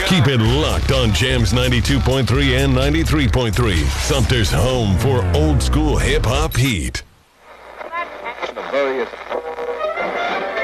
Keep it locked on Jams 92.3 and 93.3. Sumter's home for old school hip hop heat. The various